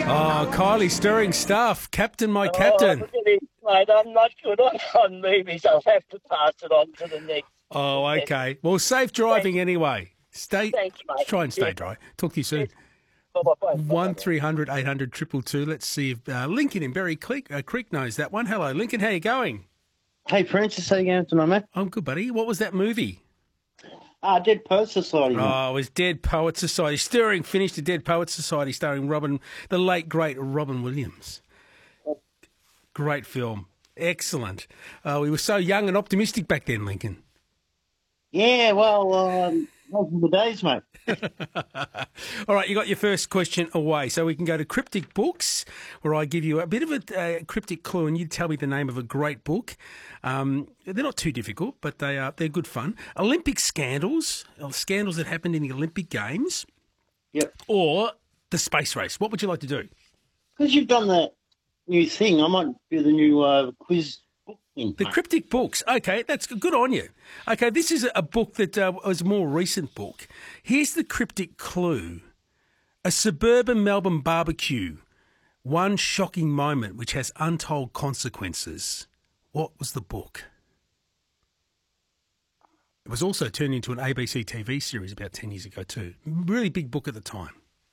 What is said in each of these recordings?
Oh, Kylie, stirring stuff. Captain, my captain. Look at this, mate. I'm not good on movies. I'll have to pass it on to the next. Oh, okay. Well, safe driving anyway. Thank you, mate. Try and stay dry. Talk to you soon. Bye-bye. 1300 800 222. Let's see if Lincoln in Berry Creek knows that one. Hello, Lincoln. How you going? Hey, Francis, how you going tonight, mate? I'm good, buddy. What was that movie? Dead Poets Society. Mate. Oh, it was Dead Poets Society. Stirring finish to Dead Poets Society, starring the late, great Robin Williams. Great film. Excellent. We were so young and optimistic back then, Lincoln. Yeah, well, those were the days, mate. All right, you got your first question away. So we can go to Cryptic Books, where I give you a bit of a cryptic clue and you tell me the name of a great book. They're not too difficult, but they're good fun. Olympic scandals, scandals that happened in the Olympic Games. Yep. Or the space race. What would you like to do? Because you've done that new thing, I might do the new quiz book thing. The Cryptic Books. Okay, that's good on you. Okay, this is a book that was a more recent book. Here's the cryptic clue. A suburban Melbourne barbecue. One shocking moment which has untold consequences. What was the book? It was also turned into an ABC TV series about 10 years ago too. Really big book at the time.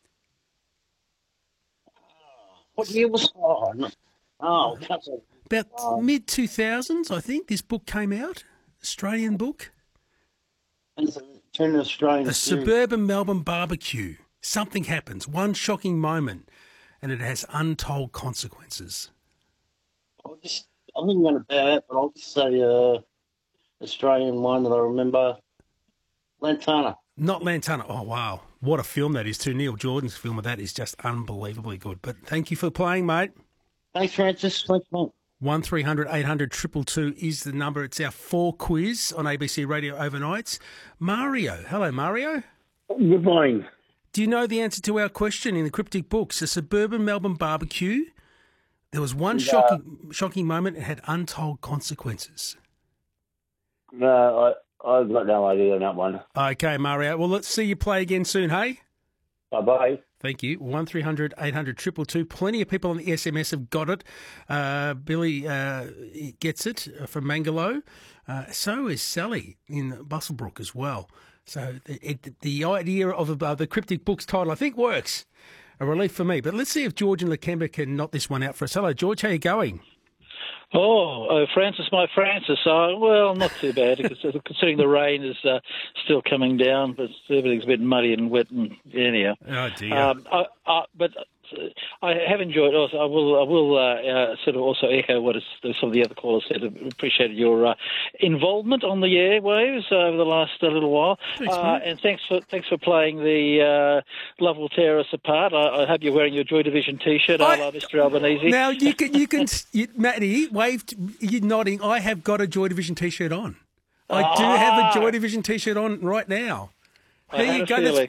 What year was it? About mid-2000s, I think, this book came out. Australian book. It's turned Australian. A suburban Melbourne barbecue. Something happens. One shocking moment. And it has untold consequences. I think I'm going to bow out, but I'll just say Australian one that I remember. Lantana. Not Lantana. Oh, wow. What a film that is too. Neil Jordan's film of that is just unbelievably good. But thank you for playing, mate. Thanks, Francis. Thanks, mate. 1300 800 222 is the number. It's our 4 quiz on ABC Radio overnights. Mario. Hello, Mario. Good morning. Do you know the answer to our question in the Cryptic Books? A suburban Melbourne barbecue. There was one shocking moment. It had untold consequences. No, I've got no idea on that one. Okay, Mario. Well, let's see you play again soon, hey? Bye-bye. Thank you. 1300 800 222. Plenty of people on the SMS have got it. Billy gets it from Mangalo. So is Sally in Bustlebrook as well. So the idea of the Cryptic Books title, I think, works. A relief for me. But let's see if George and Lakemba can knock this one out for us. Hello, George. How are you going? Francis, my Francis. Well, not too bad, considering the rain is still coming down, but everything's a bit muddy and wet. And anyhow, oh dear. But I have enjoyed. Also, I will sort of also echo what some of the other callers said. I appreciated your involvement on the airwaves over the last little while. Thanks, and thanks for playing the Love Will Tear Us Apart. I hope you're wearing your Joy Division T-shirt. I love Mr. Albanese. Now you can, Matty, waved. You're nodding. I have got a Joy Division T-shirt on. I do have a Joy Division T-shirt on right now. There you go.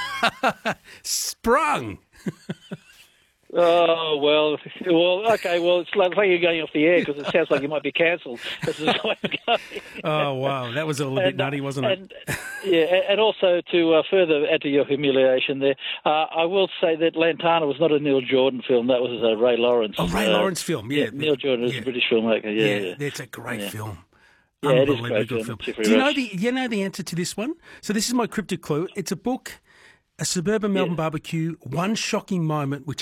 Sprung. Oh, well, okay. Well, it's like you're going off the air because it sounds like you might be cancelled. Oh, wow. That was a little bit nutty, wasn't it? And also to further add to your humiliation there, I will say that Lantana was not a Neil Jordan film. That was a Ray Lawrence. Oh, Ray Lawrence film, yeah. Neil Jordan is a British filmmaker, yeah. It's a great film. Yeah, it is a great film. Do you know the answer to this one? So this is my cryptic clue. It's a book, A Suburban Melbourne Barbecue, One Shocking Moment which